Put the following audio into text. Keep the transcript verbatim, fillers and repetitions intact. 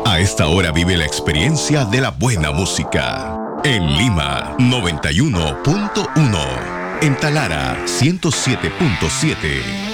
A esta hora vive la experiencia de la buena música. En Lima, noventa y uno punto uno. En Talara, ciento siete punto siete.